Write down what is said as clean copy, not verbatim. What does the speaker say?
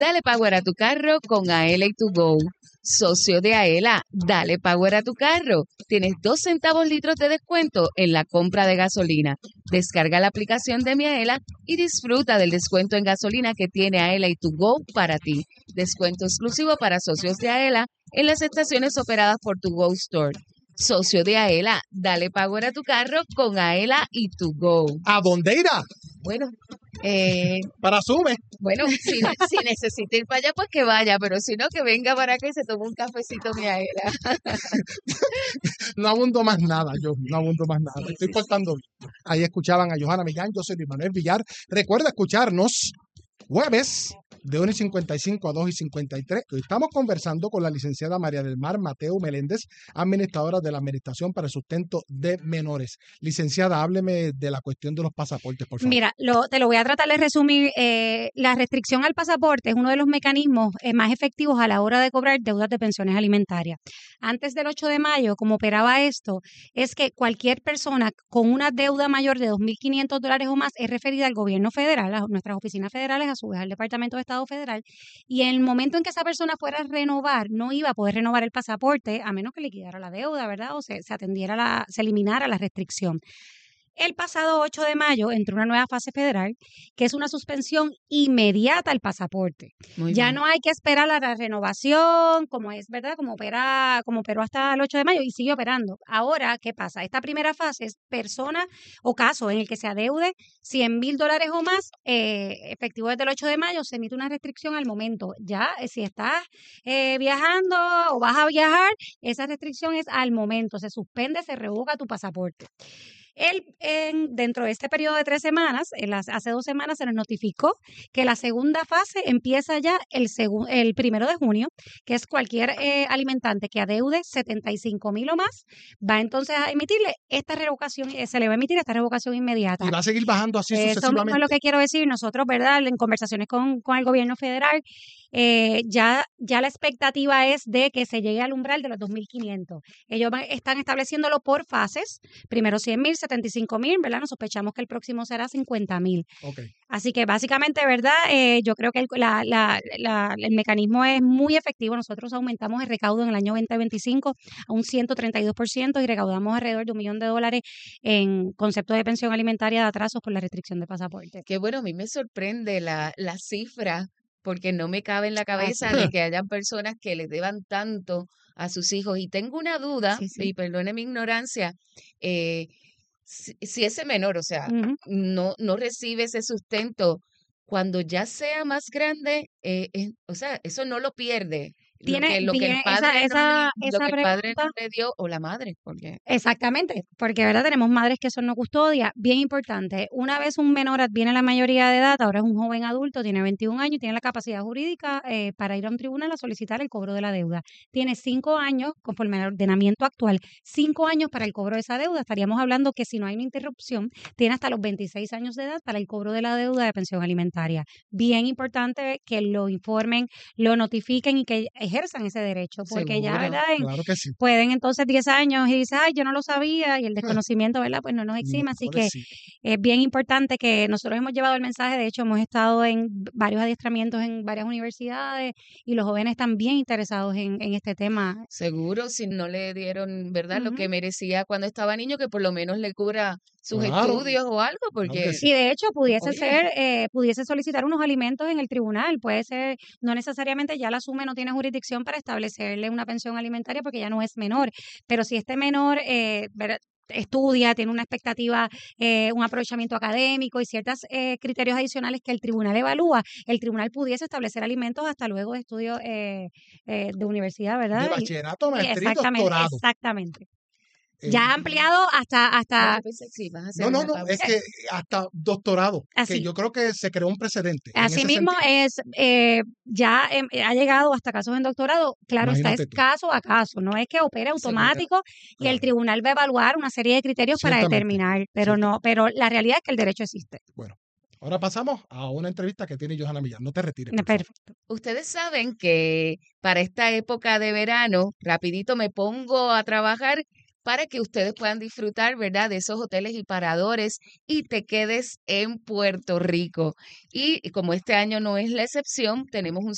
Dale power a tu carro con Aela y To Go. Socio de Aela, dale power a tu carro. Tienes 2 centavos litros de descuento en la compra de gasolina. Descarga la aplicación de Mi Aela y disfruta del descuento en gasolina que tiene Aela y To Go para ti. Descuento exclusivo para socios de Aela en las estaciones operadas por To Go Store. Socio de Aela, dale power a tu carro con Aela y To Go. ¿A dónde irá? Bueno, Para Sube. bueno, si necesita ir para allá, pues que vaya, pero si no, que venga para acá y se tome un cafecito, mi Aela. No abundo más nada, yo no abundo más nada. Estoy portando bien. Ahí escuchaban a Johanna Millán, yo soy Luis Manuel Villar. Recuerda escucharnos jueves de 1:55 a 2:53. Hoy estamos conversando con la licenciada María del Mar Mateo Meléndez, administradora de la Administración para el Sustento de Menores. Licenciada, hábleme de la cuestión de los pasaportes, por favor. Mira, te lo voy a tratar de resumir. La restricción al pasaporte es uno de los mecanismos más efectivos a la hora de cobrar deudas de pensiones alimentarias. Antes del 8 de mayo, como operaba esto, es que cualquier persona con una deuda mayor de $2,500 o más es referida al gobierno federal, a nuestras oficinas federales, a su vez al Departamento de Estado Federal, y en el momento en que esa persona fuera a renovar, no iba a poder renovar el pasaporte a menos que liquidara la deuda, ¿verdad? O se eliminara la restricción. El pasado 8 de mayo entró una nueva fase federal, que es una suspensión inmediata al pasaporte. Ya no hay que esperar a la renovación, como es, ¿verdad? Como operó hasta el 8 de mayo y sigue operando. Ahora, ¿qué pasa? Esta primera fase es persona o caso en el que se adeude $100,000 o más, efectivo desde el 8 de mayo, se emite una restricción al momento. Ya, si estás viajando o vas a viajar, esa restricción es al momento. Se suspende, se revoca tu pasaporte. Dentro de este periodo de 3 semanas, hace 2 semanas se nos notificó que la segunda fase empieza ya el 1 de junio, que es cualquier alimentante que adeude 75,000 o más, va entonces a emitirle esta revocación, se le va a emitir esta revocación inmediata. Y va a seguir bajando así sucesivamente. Eso es lo que quiero decir. Nosotros, ¿verdad? En conversaciones con el gobierno federal, ya la expectativa es de que se llegue al umbral de los 2,500. Ellos están estableciéndolo por fases. Primero 100,000, 75,000, ¿verdad? Nos sospechamos que el próximo será 50,000. Okay. Así que básicamente, ¿verdad? Yo creo que el mecanismo es muy efectivo. Nosotros aumentamos el recaudo en el año 2025 a un 132% y recaudamos alrededor de $1 millón en concepto de pensión alimentaria de atrasos por la restricción de pasaporte. Qué bueno, a mí me sorprende la cifra, porque no me cabe en la cabeza de que hayan personas que les deban tanto a sus hijos. Y tengo una duda, y perdone mi ignorancia, si ese menor, o sea, no recibe ese sustento, cuando ya sea más grande, o sea, eso no lo pierde. Lo que el padre no le dio, o la madre. Porque... Exactamente, porque verdad tenemos madres que son no custodia. Bien importante, una vez un menor adviene la mayoría de edad, ahora es un joven adulto, tiene 21 años y tiene la capacidad jurídica para ir a un tribunal a solicitar el cobro de la deuda. Tiene 5 años, conforme al ordenamiento actual, 5 años para el cobro de esa deuda. Estaríamos hablando que si no hay una interrupción, tiene hasta los 26 años de edad para el cobro de la deuda de pensión alimentaria. Bien importante que lo informen, lo notifiquen y que ejerzan ese derecho, porque Seguro, ya, ¿verdad? Claro que sí. Pueden entonces 10 años y dice, ay, yo no lo sabía, y el desconocimiento, ¿verdad? Pues no nos exime, así que es bien importante que nosotros hemos llevado el mensaje. De hecho, hemos estado en varios adiestramientos en varias universidades y los jóvenes están bien interesados en este tema. Seguro, si no le dieron, ¿verdad? Lo que merecía cuando estaba niño, que por lo menos le cubra sus estudios o algo, porque... Y de hecho pudiese solicitar unos alimentos en el tribunal, puede ser, no necesariamente ya la SUME no tiene jurisdicción para establecerle una pensión alimentaria porque ya no es menor, pero si este menor estudia, tiene una expectativa, un aprovechamiento académico y ciertos criterios adicionales que el tribunal evalúa, el tribunal pudiese establecer alimentos hasta luego de estudio de universidad, ¿verdad? De bachillerato, maestría y doctorado. Exactamente. Ya ha ampliado hasta No, es que hasta doctorado, así. Que yo creo que se creó un precedente. Asimismo ya ha llegado hasta casos en doctorado. Claro, es caso a caso, no es que opere automático y el tribunal va a evaluar una serie de criterios para determinar, pero la realidad es que el derecho existe. Bueno. Ahora pasamos a una entrevista que tiene Johanna Millán. No te retires. Perfecto. Ustedes saben que para esta época de verano, rapidito me pongo a trabajar para que ustedes puedan disfrutar, ¿verdad?, de esos hoteles y paradores y te quedes en Puerto Rico. Y como este año no es la excepción, tenemos un